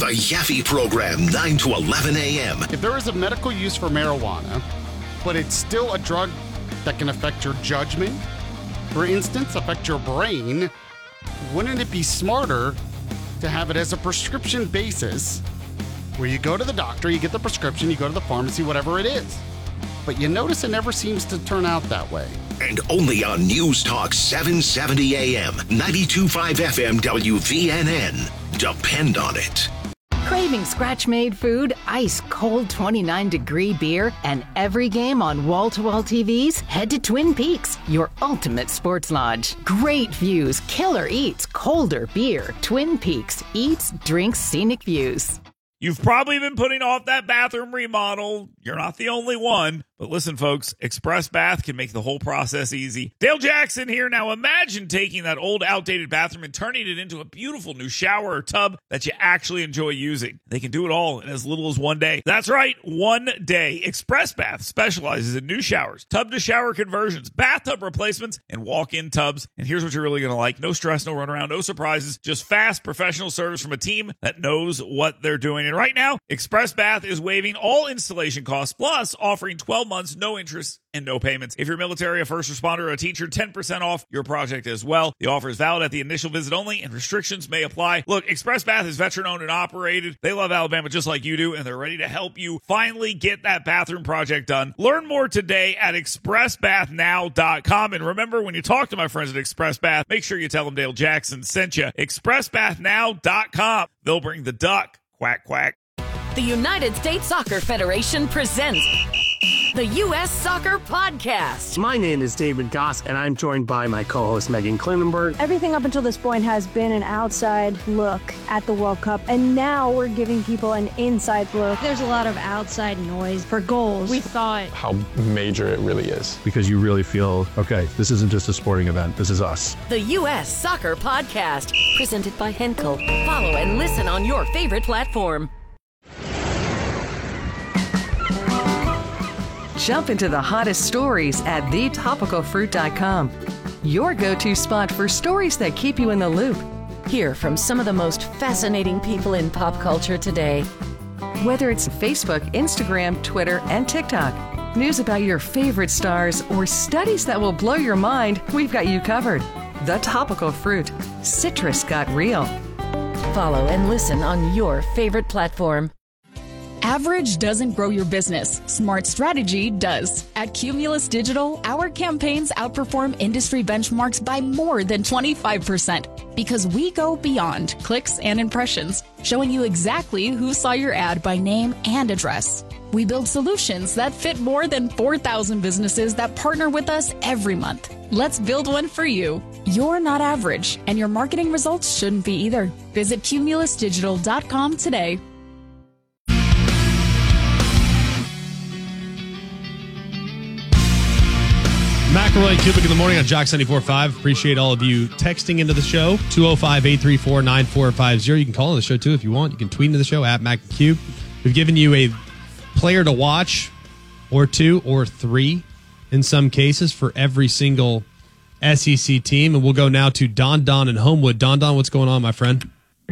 The Yaffe Program, 9 to 11 a.m. If there is a medical use for marijuana, but it's still a drug that can affect your judgment, for instance, affect your brain, wouldn't it be smarter to have it as a prescription basis where you go to the doctor, you get the prescription, you go to the pharmacy, whatever it is. But you notice it never seems to turn out that way. And only on News Talk 770 AM, 92.5 FM WVNN. Depend on it. Craving scratch-made food, ice-cold 29-degree beer, and every game on wall-to-wall TVs? Head to Twin Peaks, your ultimate sports lodge. Great views, killer eats, colder beer. Twin Peaks, eats, drinks, scenic views. You've probably been putting off that bathroom remodel. You're not the only one. But listen, folks, Express Bath can make the whole process easy. Dale Jackson here. Now imagine taking that old, outdated bathroom and turning it into a beautiful new shower or tub that you actually enjoy using. They can do it all in as little as 1 day. That's right, 1 day. Express Bath specializes in new showers, tub-to-shower conversions, bathtub replacements, and walk-in tubs. And here's what you're really going to like. No stress, no runaround, no surprises, just fast, professional service from a team that knows what they're doing. And right now, Express Bath is waiving all installation costs, plus offering 12 months, no interest, and no payments. If you're military, a first responder, or a teacher, 10% off your project as well. The offer is valid at the initial visit only, and restrictions may apply. Look, Express Bath is veteran-owned and operated. They love Alabama just like you do, and they're ready to help you finally get that bathroom project done. Learn more today at expressbathnow.com. And remember, when you talk to my friends at Express Bath, make sure you tell them Dale Jackson sent you. expressbathnow.com. They'll bring the duck. Quack, quack. The United States Soccer Federation presents the U.S. Soccer Podcast. My name is David Goss, and I'm joined by my co-host Megan Klinenberg. Everything up until this point has been an outside look at the World Cup, and now we're giving people an inside look. There's a lot of outside noise for goals. We thought how major it really is. Because you really feel, okay, this isn't just a sporting event, this is us. The U.S. Soccer Podcast, presented by Henkel. Follow and listen on your favorite platform. Jump into the hottest stories at thetopicalfruit.com. Your go-to spot for stories that keep you in the loop. Hear from some of the most fascinating people in pop culture today. Whether it's Facebook, Instagram, Twitter, and TikTok, news about your favorite stars, or studies that will blow your mind, we've got you covered. The Topical Fruit. Citrus got real. Follow and listen on your favorite platform. Average doesn't grow your business. Smart strategy does. At Cumulus Digital, our campaigns outperform industry benchmarks by more than 25% because we go beyond clicks and impressions, showing you exactly who saw your ad by name and address. We build solutions that fit more than 4,000 businesses that partner with us every month. Let's build one for you. You're not average, and your marketing results shouldn't be either. Visit cumulusdigital.com today. McElroy and Kubik in the morning on Jock 94.5. Appreciate all of you texting into the show. 205-834-9450. You can call in the show, too, if you want. You can tweet into the show, at Mac and Cube. We've given you a player to watch, or two, or three, in some cases, for every single SEC team. And we'll go now to Don in Homewood. Don, what's going on, my friend?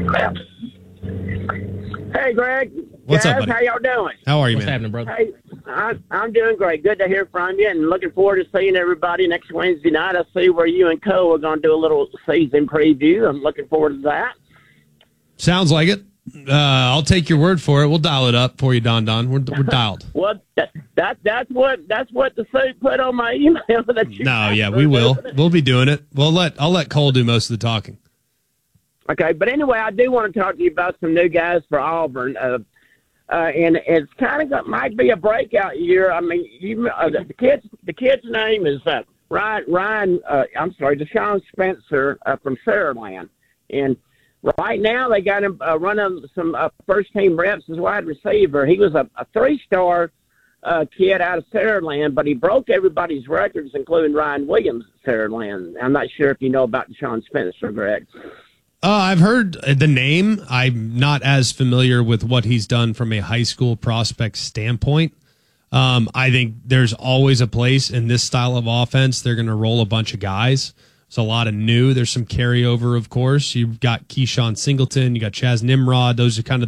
Hey, Greg. What's guys, up, buddy? How y'all doing? How are you, What's man? happening, brother? Hey, I'm doing great. Good to hear from you, and looking forward to seeing everybody next Wednesday night. I see where you and Co are going to do a little season preview. I'm looking forward to that. Sounds like it. I'll take your word for it. We'll dial it up for you, Don. We're dialed. Well, that's what the suit put on my email. That you we will. We'll be doing it. I'll let Cole do most of the talking. Okay, but anyway, I do want to talk to you about some new guys for Auburn. And it's kind of might be a breakout year. I mean, the kid's name is Deshaun Spencer from Saraland, and right now they got him running some first team reps as wide receiver. He was a 3-star kid out of Saraland, but he broke everybody's records, including Ryan Williams at Saraland. I'm not sure if you know about Deshaun Spencer, Greg. I've heard the name. I'm not as familiar with what he's done from a high school prospect standpoint. I think there's always a place in this style of offense. They're going to roll a bunch of guys. There's a lot of new. There's some carryover, of course. You've got Keyshawn Singleton. You got Chaz Nimrod. Those are kind of